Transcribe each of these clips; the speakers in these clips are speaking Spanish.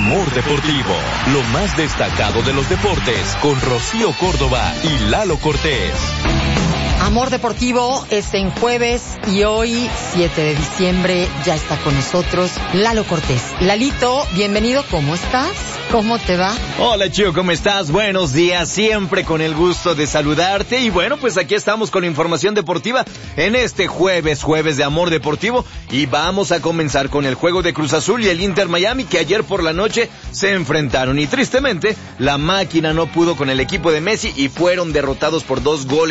Amor Deportivo, lo más destacado de los deportes, con Rocío Córdoba y Lalo Cortés. Amor Deportivo es en jueves y hoy, 7 de diciembre, ya está con nosotros Lalo Cortés. Lalito, bienvenido, ¿cómo estás? ¿Cómo te va? Hola, Chío, ¿cómo estás? Buenos días, siempre con el gusto de saludarte. Y bueno, pues aquí estamos con información deportiva en este jueves de Amor Deportivo. Y vamos a comenzar con el juego de Cruz Azul y el Inter Miami, que ayer por la noche se enfrentaron. Y tristemente, la máquina no pudo con el equipo de Messi y fueron derrotados por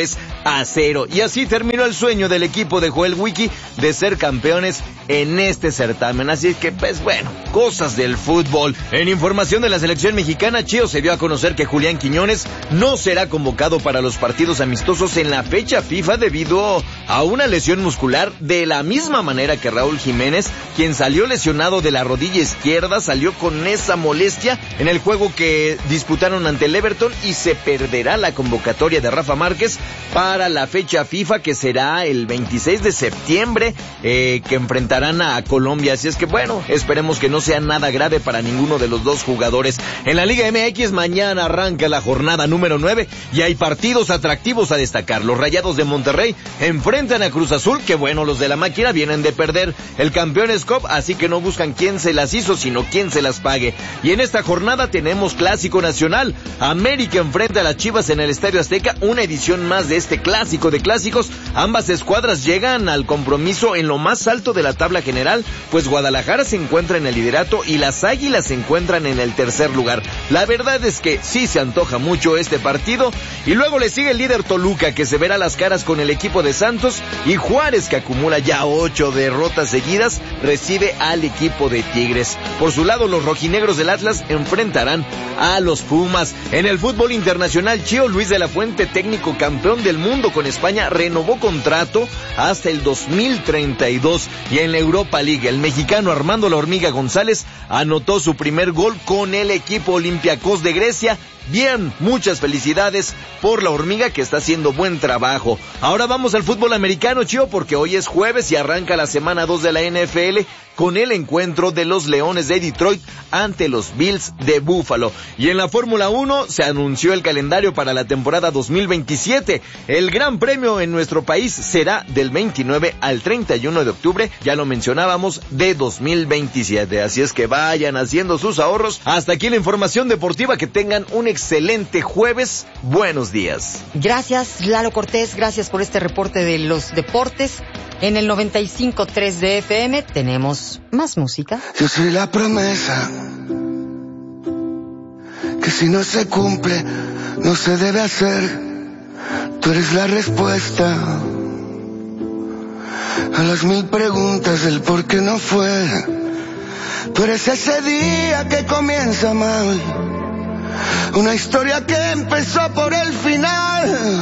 2-0. Y así terminó el sueño del equipo de Joel Wiki de ser campeones en este certamen. Así que, pues bueno, cosas del fútbol. En información de la selección mexicana, Chío, se dio a conocer que Julián Quiñones no será convocado para los partidos amistosos en la fecha FIFA debido a una lesión muscular, de la misma manera que Raúl Jiménez, quien salió lesionado de la rodilla izquierda, salió con esa molestia en el juego que disputaron ante el Everton, y se perderá la convocatoria de Rafa Márquez para la fecha FIFA, que será el 26 de septiembre, que enfrentarán a Colombia. Así es que bueno, esperemos que no sea nada grave para ninguno de los dos jugadores. En la Liga MX mañana arranca la jornada número 9 y hay partidos atractivos a destacar. Los Rayados de Monterrey enfrentan a Cruz Azul, que bueno, los de la máquina vienen de perder el Campeones Cup, así que no buscan quién se las hizo, sino quién se las pague. Y en esta jornada tenemos Clásico Nacional. América enfrenta a las Chivas en el Estadio Azteca, una edición más de este clásico de clásicos. Ambas escuadras llegan al compromiso en lo más alto de la tabla general, pues Guadalajara se encuentra en el liderato y las Águilas se encuentran en el tercer lugar. La verdad es que sí se antoja mucho este partido. Y luego le sigue el líder Toluca, que se verá las caras con el equipo de Santos, y Juárez, que acumula ya 8 derrotas seguidas, recibe al equipo de Tigres. Por su lado, los rojinegros del Atlas enfrentarán a los Pumas. En el fútbol internacional, Chío, Luis de la Fuente, técnico campeón del mundo con España, renovó contrato hasta el 2032. Y en la Europa League, el mexicano Armando La Hormiga González anotó su primer gol con el equipo Olympiacos de Grecia. Bien, muchas felicidades por la Hormiga, que está haciendo buen trabajo. Ahora vamos al fútbol americano, Chío, porque hoy es jueves y arranca la semana 2 de la NFL con el encuentro de los Leones de Detroit ante los Bills de Buffalo. Y en la Fórmula 1 se anunció el calendario para la temporada 2027. El Gran Premio en nuestro país será del 29 al 31 de octubre, ya lo mencionábamos, de 2027. Así es que vayan haciendo sus ahorros. Hasta aquí la información deportiva, que tengan un excelente jueves. Buenos días. Gracias, Lalo Cortés, gracias por este reporte de los deportes. En el 95.3 de FM tenemos más música. Yo soy la promesa que si no se cumple no se debe hacer. Tú eres la respuesta a las 1000 preguntas del por qué no fue. Tú eres ese día que comienza mal, una historia que empezó por el final.